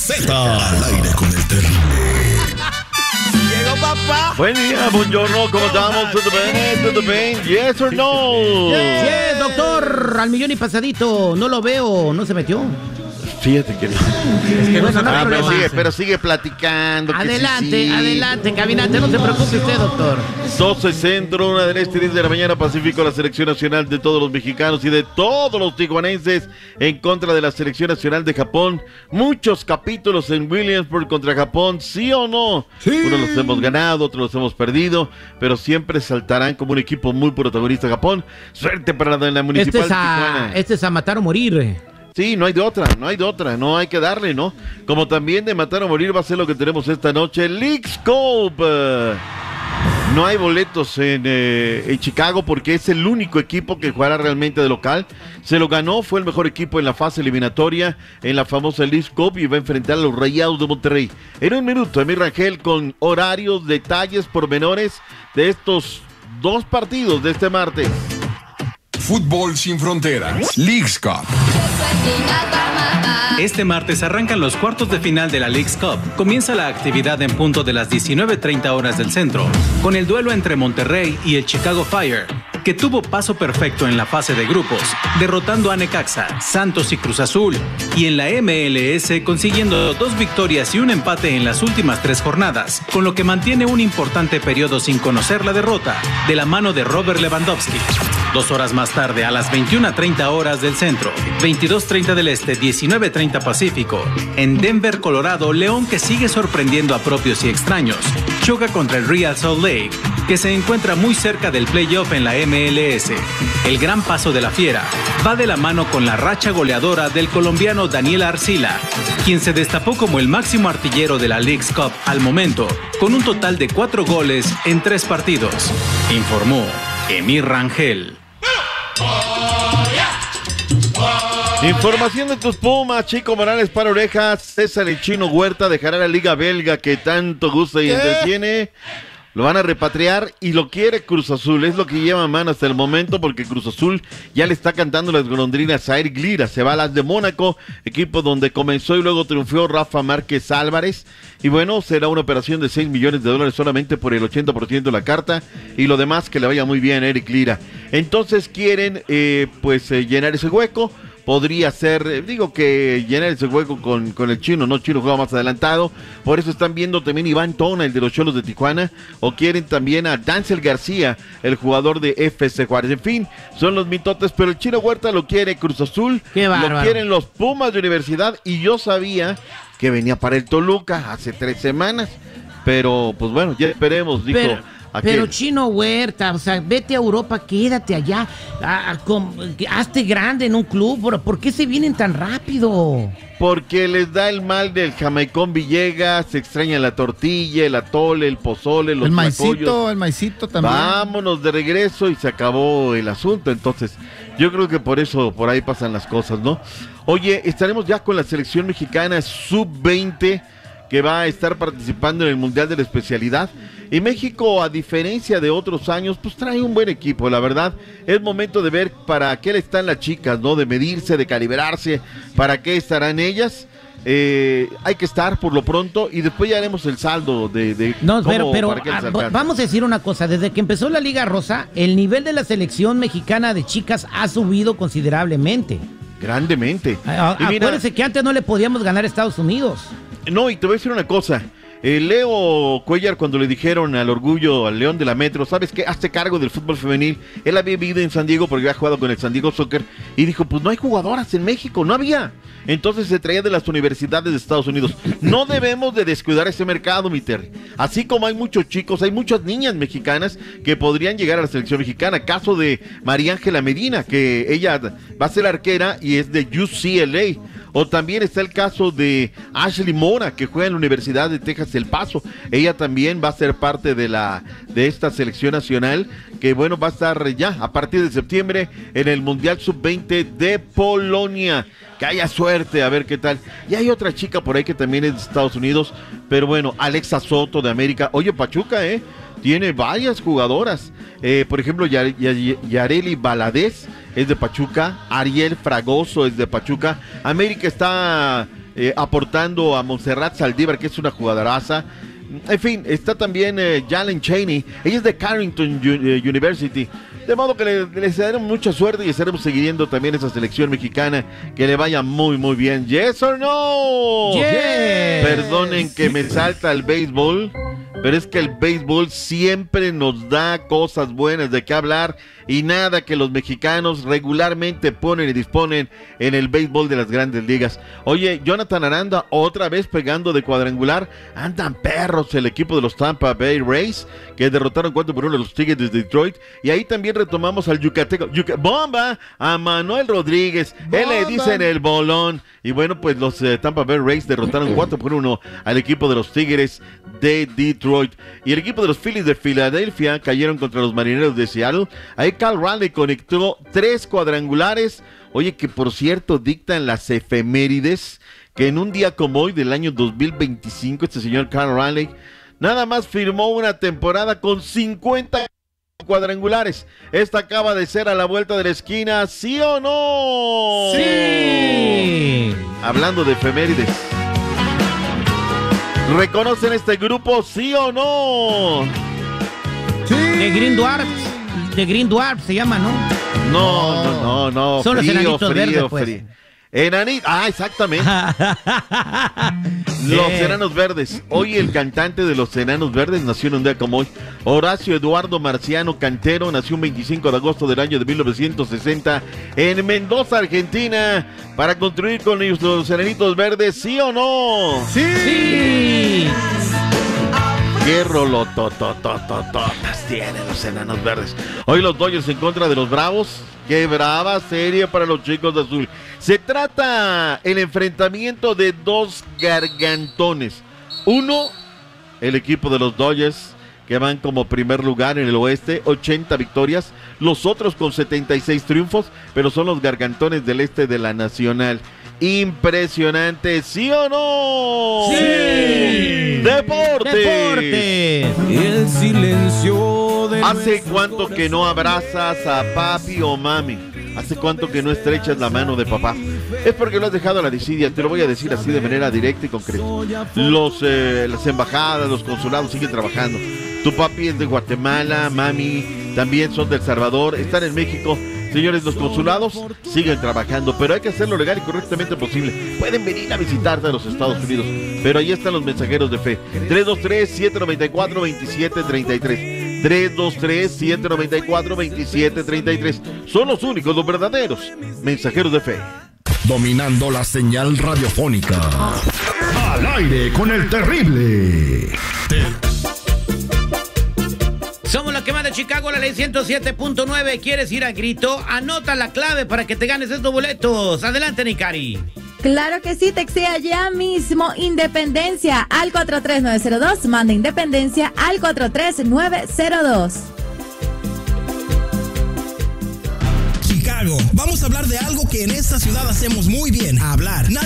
Z. Al aire con el terrible. Llegó papá. Buen día, buongiorno, ¿cómo estamos? ¿Todo bien? ¿Todo bien? ¿Yes or no? Yes, doctor, al millón y pasadito. No lo veo, no se metió. Fíjate que no. Es que bueno, no hay problema. pero sigue platicando. Adelante, adelante, caminante, no se preocupe usted, doctor. 12 centro, 1 del este, 10 de la mañana, Pacífico, la selección nacional de todos los mexicanos y de todos los tijuanenses en contra de la selección nacional de Japón. Muchos capítulos en Williamsburg contra Japón, ¿sí o no? Sí. Unos los hemos ganado, otros los hemos perdido, pero siempre saltarán como un equipo muy protagonista Japón. Suerte para la Municipal Tijuana. Este es a matar o morir. Sí, no hay de otra, no hay que darle, ¿no? Como también de matar o morir va a ser lo que tenemos esta noche, Leagues Cup. No hay boletos en Chicago porque es el único equipo que jugará realmente de local. Se lo ganó, fue el mejor equipo en la fase eliminatoria en la famosa Leagues Cup y va a enfrentar a los Rayados de Monterrey. En un minuto, Emir Rangel con horarios, detalles, pormenores de estos dos partidos de este martes. Fútbol sin fronteras. Leagues Cup. Este martes arrancan los cuartos de final de la Leagues Cup. Comienza la actividad en punto de las 19:30 horas del centro, con el duelo entre Monterrey y el Chicago Fire, que tuvo paso perfecto en la fase de grupos, derrotando a Necaxa, Santos y Cruz Azul, y en la MLS consiguiendo 2 victorias y un empate en las últimas 3 jornadas, con lo que mantiene un importante periodo sin conocer la derrota, de la mano de Robert Lewandowski. 2 horas más tarde, a las 21:30 horas del centro, 22:30 del este, 19:30 Pacífico, en Denver, Colorado, León, que sigue sorprendiendo a propios y extraños, choca contra el Real Salt Lake, que se encuentra muy cerca del playoff en la MLS. El gran paso de la Fiera va de la mano con la racha goleadora del colombiano Daniel Arcila, quien se destapó como el máximo artillero de la Leagues Cup al momento, con un total de 4 goles en 3 partidos, informó Emir Rangel. Información de tus Pumas, Chico Morales para orejas. César el Chino Huerta dejará la liga belga que tanto gusta y entretiene. Lo van a repatriar y lo quiere Cruz Azul. Es lo que lleva a mano hasta el momento porque Cruz Azul ya le está cantando las golondrinas a Eric Lira. Se va a las de Mónaco, equipo donde comenzó y luego triunfó Rafa Márquez Álvarez. Y bueno, será una operación de $6 millones solamente por el 80% de la carta y lo demás que le vaya muy bien a Eric Lira. Entonces quieren llenar ese hueco. Podría ser, digo que llenar ese hueco con el Chino, no, Chino juega más adelantado, por eso están viendo también Iván Tona, el de los Cholos de Tijuana, o quieren también a Dancel García, el jugador de FC Juárez. En fin, son los mitotes, pero el Chino Huerta lo quiere Cruz Azul, lo quieren los Pumas de Universidad, y yo sabía que venía para el Toluca hace 3 semanas, pero pues bueno, ya esperemos, dijo. Pero Chino Huerta, o sea, vete a Europa, quédate allá, hazte grande en un club. ¿Por qué se vienen tan rápido? Porque les da el mal del Jamaicón Villegas, se extraña la tortilla, el atole, el pozole, los maicito, el maicito también. Vámonos de regreso y se acabó el asunto. Entonces, yo creo que por eso, por ahí pasan las cosas, ¿no? Oye, estaremos ya con la selección mexicana sub-20 que va a estar participando en el Mundial de la Especialidad. Y México, a diferencia de otros años, pues trae un buen equipo, la verdad. Es momento de ver para qué le están las chicas, ¿no? De medirse, de calibrarse, para qué estarán ellas. Hay que estar por lo pronto y después ya haremos el saldo de no, pero vamos a decir una cosa. Desde que empezó la Liga Rosa, el nivel de la selección mexicana de chicas ha subido considerablemente. Grandemente. Acuérdense que antes no le podíamos ganar a Estados Unidos. No, y te voy a decir una cosa. Leo Cuellar, cuando le dijeron al Orgullo, al León de la Metro, ¿sabes qué? Hazte cargo del fútbol femenil. Él había vivido en San Diego porque había jugado con el San Diego Soccer y dijo, pues no hay jugadoras en México, no había. Entonces se traía de las universidades de Estados Unidos. No debemos de descuidar ese mercado, mi Terry. Así como hay muchos chicos, hay muchas niñas mexicanas que podrían llegar a la selección mexicana. Caso de María Ángela Medina, que ella va a ser arquera y es de UCLA. O también está el caso de Ashley Mora, que juega en la Universidad de Texas El Paso. Ella también va a ser parte de esta selección nacional, que bueno, va a estar ya a partir de septiembre en el Mundial Sub-20 de Polonia. Que haya suerte, a ver qué tal. Y hay otra chica por ahí que también es de Estados Unidos, pero bueno, Alexa Soto de América. Oye, Pachuca, tiene varias jugadoras. Por ejemplo, Yareli Valadez es de Pachuca, Ariel Fragoso es de Pachuca. América está aportando a Montserrat Saldívar, que es una jugadoraza. En fin, está también Jalen Chaney, ella es de Carrington University. De modo que le daremos mucha suerte y estaremos siguiendo también esa selección mexicana. Que le vaya muy, muy bien. ¿Yes or no? Yes. Perdonen que me salta el béisbol, pero es que el béisbol siempre nos da cosas buenas de qué hablar y nada que los mexicanos regularmente ponen y disponen en el béisbol de las grandes ligas. Oye, Jonathan Aranda otra vez pegando de cuadrangular. Andan perros el equipo de los Tampa Bay Rays, que derrotaron 4-1 a los Tigres de Detroit. Y ahí también retomamos al yucateco, bomba, a Manuel Rodríguez. Bomba. Él le dicen el bolón. Y bueno, pues los Tampa Bay Rays derrotaron 4-1 al equipo de los Tigres de Detroit. Y el equipo de los Phillies de Filadelfia cayeron contra los Marineros de Seattle. Ahí Cal Raleigh conectó 3 cuadrangulares. Oye, que por cierto dictan las efemérides que en un día como hoy del año 2025 este señor Cal Raleigh nada más firmó una temporada con 50 cuadrangulares. Esta acaba de ser a la vuelta de la esquina, ¿sí o no? ¡Sí! Hablando de efemérides, ¿reconocen este grupo, sí o no? Sí. De Green Dwarf se llama, ¿no? No. Son los enanitos verdes, pues. Exactamente. Los Enanos Verdes. Hoy el cantante de los Enanos Verdes nació en un día como hoy. Horacio Eduardo Marciano Cantero nació un 25 de agosto del año de 1960 en Mendoza, Argentina, para construir con los Enanitos Verdes, ¿sí o no? ¡Sí! ¡Qué rolototototototas tienen los Enanos Verdes! Hoy los Dodgers en contra de los Bravos. ¡Qué brava serie para los chicos de azul! Se trata el enfrentamiento de 2 gargantones. Uno, el equipo de los Dodgers, que van como primer lugar en el oeste, 80 victorias. Los otros con 76 triunfos, pero son los gargantones del este de la Nacional. Impresionante, ¿sí o no? ¡Sí! ¡Deporte! El silencio de ¿Hace cuánto que no abrazas a papi o mami? ¿Hace cuánto que no estrechas la mano de papá? Es porque lo has dejado a la desidia, te lo voy a decir así de manera directa y concreta. Las embajadas, los consulados siguen trabajando. Tu papi es de Guatemala, mami también son de El Salvador, están en México. Señores, los consulados siguen trabajando, pero hay que hacerlo legal y correctamente posible. Pueden venir a visitarte a los Estados Unidos, pero ahí están los mensajeros de fe. 323-794-2733. 323-794-2733. Son los únicos, los verdaderos mensajeros de fe. Dominando la señal radiofónica. Al aire con el terrible. Somos la que más de Chicago, la ley 107.9. ¿Quieres ir a grito? Anota la clave para que te ganes estos boletos. Adelante, Nicari. Claro que sí, textea ya mismo Independencia al 43902. Manda Independencia al 43902. Chicago, vamos a hablar de algo que en esta ciudad hacemos muy bien, hablar.